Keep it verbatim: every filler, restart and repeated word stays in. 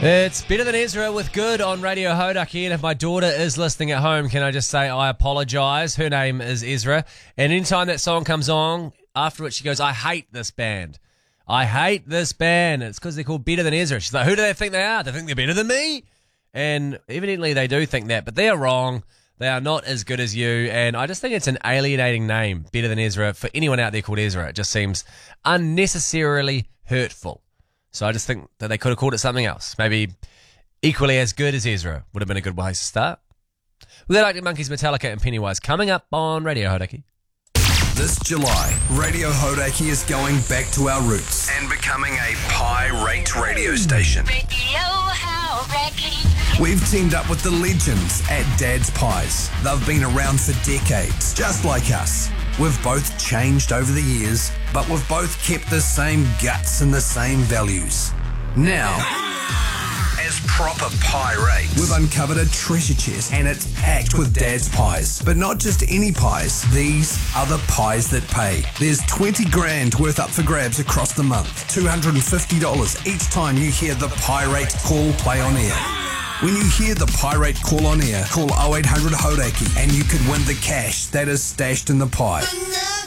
It's Better Than Ezra with Good on Radio Hodaki, and if my daughter is listening at home, can I just say I apologise. Her name is Ezra, and anytime that song comes on, afterwards she goes, I hate this band. I hate this band. It's because they're called Better Than Ezra. She's like, who do they think they are? They think they're better than me? And evidently they do think that, but they are wrong. They are not as good as you, and I just think it's an alienating name, Better Than Ezra, for anyone out there called Ezra. It just seems unnecessarily hurtful. So I just think that they could have called it something else. Maybe equally as good as Ezra would have been a good place to start. We've got Arctic Monkeys, Metallica and Pennywise coming up on Radio Hodaki. This July, Radio Hodaki is going back to our roots and becoming a pie-rate radio station. Radio Hodaki. We've teamed up with the legends at Dad's Pies. They've been around for decades, just like us. We've both changed over the years, but we've both kept the same guts and the same values. Now, as proper pie-rate, we've uncovered a treasure chest and it's packed with Dad's Pies. But not just any pies, these are the pies that pay. There's twenty grand worth up for grabs across the month, two hundred fifty dollars each time you hear the pie-rate call play on air. When you hear the pie-rate call on air, call oh eight hundred Hodaki and you could win the cash that is stashed in the pie.